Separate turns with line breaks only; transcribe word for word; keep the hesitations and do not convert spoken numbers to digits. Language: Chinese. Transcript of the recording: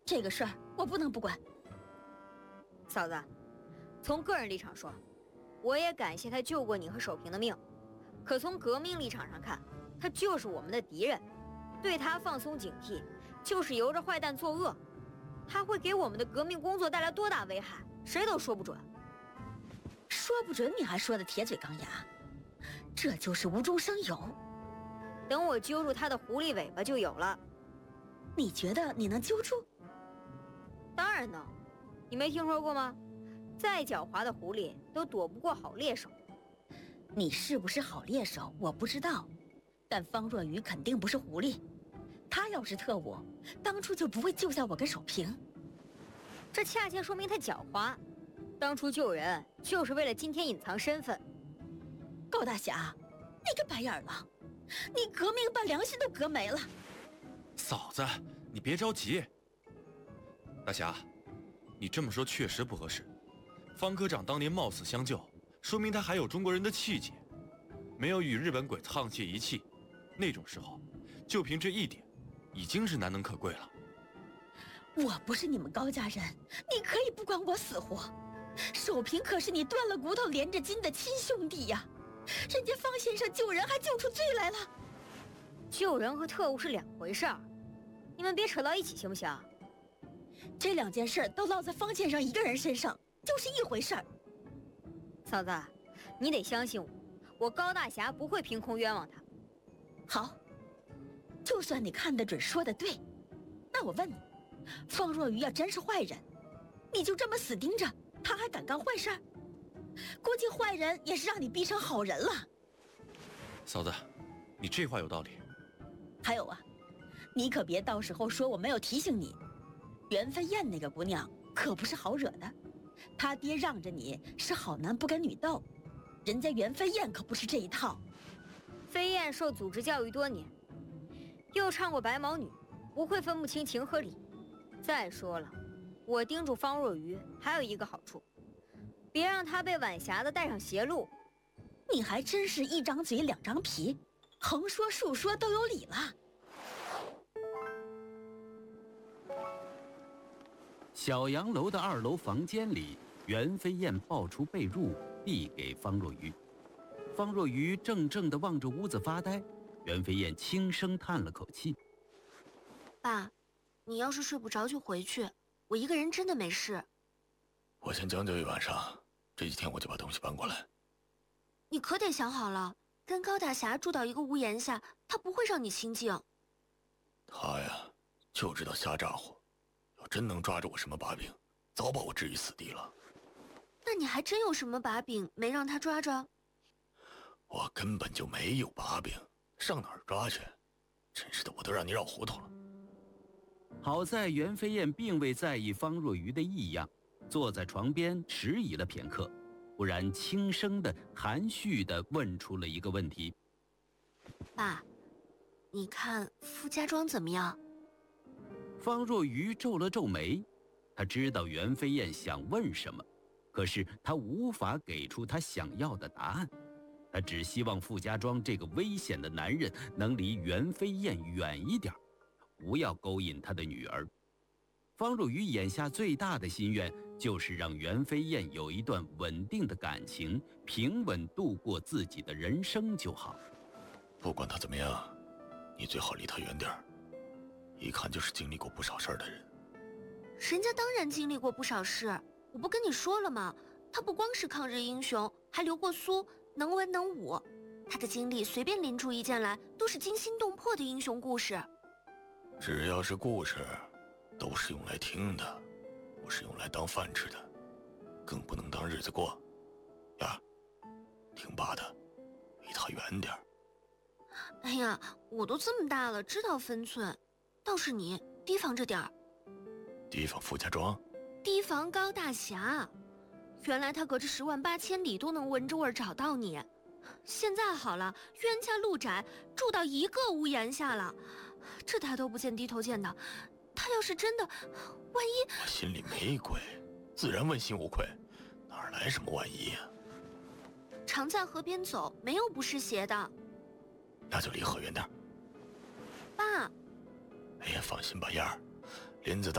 这个事儿我不能不管。
嫂子，从个人立场说，我也感谢他救过你和守平的命，可从革命立场上看，他就是我们的敌人，对他放松警惕，就是由着坏蛋作恶，他会给我们的革命工作带来多大危害，谁都说不准。
说不准你还说的铁嘴钢牙，这就是无中生有。
等我揪住他的狐狸尾巴就有了。
你觉得你能揪住？
当然能，你没听说过吗？再狡猾的狐狸都躲不过好猎手。
你是不是好猎手我不知道，但方若愚肯定不是狐狸，他要是特务，当初就不会救下我跟守平。
这恰恰说明他狡猾，当初救人就是为了今天隐藏身份。
高大侠，你个白眼狼，你革命把良心都革没了。
嫂子，你别着急。大侠，你这么说确实不合适。方科长当年冒死相救，说明他还有中国人的气节，没有与日本鬼沆瀣一气。那种时候，就凭这一点，已经是难能可贵了。
我不是你们高家人，你可以不管我死活。守平可是你断了骨头连着筋的亲兄弟呀，人家方先生救人还救出罪来了。
救人和特务是两回事儿，你们别扯到一起行不行？
这两件事都落在方先生一个人身上，就是一回事儿。
嫂子，你得相信我，我高大侠不会凭空冤枉他。
好，就算你看得准说得对，那我问你，方若愚要真是坏人，你就这么死盯着他还敢干坏事？估计坏人也是让你逼成好人了。
嫂子，你这话有道理。
还有啊，你可别到时候说我没有提醒你，袁飞燕那个姑娘可不是好惹的，她爹让着你是好男不跟女斗，人家袁飞燕可不是这一套。
飞燕受组织教育多年，又唱过白毛女，不会分不清情和理。再说了，我盯住方若愚还有一个好处，别让她被晚霞的带上邪路。
你还真是一张嘴两张皮，横说竖说都有理了。
小洋楼的二楼房间里，袁飞燕抱出被褥递给方若愚。方若愚怔怔地望着屋子发呆，袁飞燕轻声叹了口气：
爸，你要是睡不着就回去，我一个人真的没事。
我先将就一晚上，这几天我就把东西搬过来。
你可得想好了，跟高大侠住到一个屋檐下，他不会让你清静。
他呀，就知道瞎咋呼，要真能抓住我什么把柄，早把我置于死地了。
那你还真有什么把柄没让他抓着？
我根本就没有把柄，上哪儿抓去？真是的，我都让你绕糊涂了。
好在袁飞燕并未在意方若愚的异样，坐在床边迟疑了片刻，忽然轻声的含蓄地问出了一个问题：
爸，你看傅家庄怎么样？
方若愚皱了皱眉，他知道袁飞燕想问什么，可是他无法给出他想要的答案。他只希望傅家庄这个危险的男人能离袁飞燕远一点，不要勾引他的女儿。方若愚眼下最大的心愿就是让袁飞燕有一段稳定的感情，平稳度过自己的人生就好。
不管他怎么样，你最好离他远点儿，一看就是经历过不少事儿的人。
人家当然经历过不少事，我不跟你说了吗？他不光是抗日英雄，还留过苏，能文能武。他的经历随便拎出一件来，都是惊心动魄的英雄故事。
只要是故事，都是用来听的，不是用来当饭吃的，更不能当日子过。呀，听爸的，离他远点儿。
哎呀，我都这么大了，知道分寸，倒是你提防着点儿。
提防傅家庄？
提防高大侠。原来他隔着十万八千里都能闻着味儿找到你，现在好了，冤家路窄，住到一个屋檐下了，这抬头不见低头见的。他要是真的，万一……
我心里没鬼，自然问心无愧，哪来什么万一啊？
常在河边走，没有不湿鞋的。
那就离河远点。
爸，
哎呀，放心吧，燕儿，林子大。